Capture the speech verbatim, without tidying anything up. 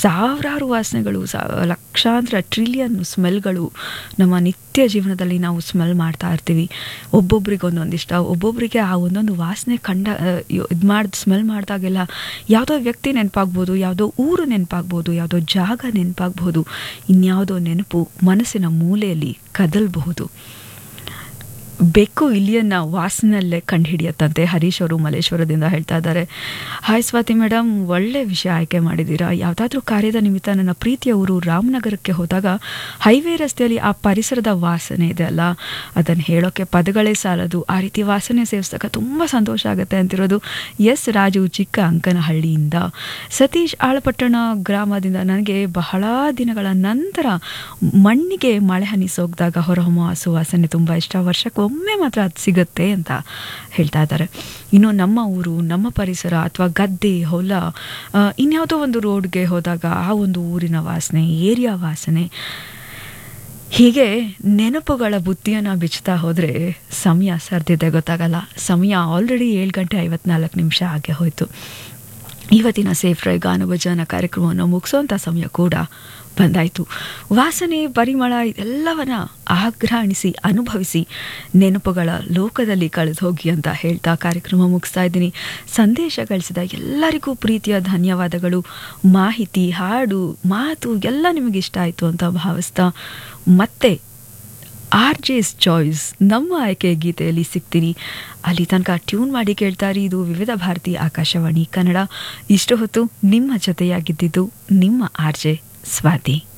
ಸಾವಿರಾರು ವಾಸನೆಗಳು, ಸಾ ಲಕ್ಷಾಂತರ ಟ್ರಿಲಿಯನ್ ಸ್ಮೆಲ್ಗಳು ನಮ್ಮ ನಿತ್ಯ ಜೀವನದಲ್ಲಿ ನಾವು ಸ್ಮೆಲ್ ಮಾಡ್ತಾ ಇರ್ತೀವಿ. ಒಬ್ಬೊಬ್ರಿಗೆ ಒಂದೊಂದು ಇಷ್ಟ, ಒಬ್ಬೊಬ್ಬರಿಗೆ ಆ ಒಂದೊಂದು ವಾಸನೆ ಕಂಡ ಇದು ಮಾಡಿ ಸ್ಮೆಲ್ ಮಾಡಿದಾಗೆಲ್ಲ ಯಾವುದೋ ವ್ಯಕ್ತಿ ನೆನಪಾಗ್ಬೋದು, ಯಾವುದೋ ಊರು ನೆನಪಾಗ್ಬೋದು, ಯಾವುದೋ ಜಾಗ ನೆನಪಾಗ್ಬೋದು, ಇನ್ಯಾವುದೋ ನೆನಪು ಮನಸ್ಸಿನ ಮೂಲೆಯಲ್ಲಿ ಕದಲ್ಬಹುದು. ಬೆಕ್ಕು ಇಲಿಯನ್ನ ವಾಸನೆಯಲ್ಲೇ ಕಂಡುಹಿಡಿಯತ್ತಂತೆ. ಹರೀಶ್ ಅವರು ಮಲೇಶ್ವರದಿಂದ ಹೇಳ್ತಾ ಇದ್ದಾರೆ. ಹಾಯ್ ಸ್ವಾತಿ ಮೇಡಮ್, ಒಳ್ಳೆ ವಿಷಯ ಆಯ್ಕೆ ಮಾಡಿದ್ದೀರಾ. ಯಾವುದಾದ್ರೂ ಕಾರ್ಯದ ನಿಮಿತ್ತ ನನ್ನ ಪ್ರೀತಿಯ ಊರು ರಾಮನಗರಕ್ಕೆ ಹೋದಾಗ ಹೈವೇ ರಸ್ತೆಯಲ್ಲಿ ಆ ಪರಿಸರದ ವಾಸನೆ ಇದೆ ಅಲ್ಲ, ಅದನ್ನು ಹೇಳೋಕ್ಕೆ ಪದಗಳೇ ಸಾಲದು. ಆ ರೀತಿ ವಾಸನೆ ಸೇವಿಸಿದಾಗ ತುಂಬ ಸಂತೋಷ ಆಗುತ್ತೆ ಅಂತಿರೋದು ಎಸ್ ರಾಜು ಚಿಕ್ಕ ಅಂಕನಹಳ್ಳಿಯಿಂದ. ಸತೀಶ್ ಆಳಪಟ್ಟಣ ಗ್ರಾಮದಿಂದ ನನಗೆ ಬಹಳ ದಿನಗಳ ನಂತರ ಮಣ್ಣಿಗೆ ಮಳೆ ಹನಿ ಸೋಕಿದಾಗ ಹೊರಹೊಮ್ಮುವ ಸುವಾಸನೆ ತುಂಬ ಇಷ್ಟ. ವರ್ಷಕ್ಕೆ ಒಮ್ಮೆ ಮಾತ್ರ ಅದು ಸಿಗುತ್ತೆ ಅಂತ ಹೇಳ್ತಾ ಇದ್ದಾರೆ. ಇನ್ನು ನಮ್ಮ ಊರು, ನಮ್ಮ ಪರಿಸರ ಅಥವಾ ಗದ್ದೆ, ಹೊಲ, ಇನ್ಯಾವುದೋ ಒಂದು ರೋಡ್ಗೆ ಹೋದಾಗ ಆ ಒಂದು ಊರಿನ ವಾಸನೆ, ಏರಿಯಾ ವಾಸನೆ, ಹೀಗೆ ನೆನಪುಗಳ ಬುತ್ತಿಯನ್ನು ಬಿಚ್ಚುತ್ತಾ ಹೋದರೆ ಸಮಯ ಸರ್ದಿದೆ ಗೊತ್ತಾಗಲ್ಲ. ಸಮಯ ಆಲ್ರೆಡಿ ಏಳು ಗಂಟೆ ಐವತ್ನಾಲ್ಕು ನಿಮಿಷ ಆಗಿ ಹೋಯಿತು. ಇವತ್ತಿನ ಸೇಫ್ ಡ್ರೈವ್ ಗಾನಭಜನ ಕಾರ್ಯಕ್ರಮವನ್ನು ಮುಗಿಸೋಂಥ ಸಮಯ ಕೂಡ ಬಂದಾಯಿತು. ವಾಸನೆ, ಪರಿಮಳ ಇದೆಲ್ಲವನ್ನ ಆಘ್ರಾಣಿಸಿ ಅನುಭವಿಸಿ ನೆನಪುಗಳ ಲೋಕದಲ್ಲಿ ಕಳೆದು ಹೋಗಿ ಅಂತ ಹೇಳ್ತಾ ಕಾರ್ಯಕ್ರಮ ಮುಗಿಸ್ತಾ ಇದ್ದೀನಿ. ಸಂದೇಶ ಗಳಿಸಿದ ಎಲ್ಲರಿಗೂ ಪ್ರೀತಿಯ ಧನ್ಯವಾದಗಳು. ಮಾಹಿತಿ, ಹಾಡು, ಮಾತು ಎಲ್ಲ ನಿಮಗೆ ಇಷ್ಟ ಆಯಿತು ಅಂತ ಭಾವಿಸ್ತಾ ಮತ್ತೆ ಆರ್ ಜೆಸ್ ಚಾಯ್ಸ್ ನಮ್ಮ ಆಯ್ಕೆ ಗೀತೆಯಲ್ಲಿ ಸಿಗ್ತೀನಿ. ಅಲ್ಲಿ ತನಕ ಟ್ಯೂನ್ ಮಾಡಿ ಕೇಳ್ತಾರೆ. ಇದು ವಿವಿಧ ಭಾರತಿ ಆಕಾಶವಾಣಿ ಕನ್ನಡ. ಇಷ್ಟು ಹೊತ್ತು ನಿಮ್ಮ ಜೊತೆಯಾಗಿದ್ದಿದ್ದು ನಿಮ್ಮ ಆರ್ ಜೆ ಸ್ವಾತಿ.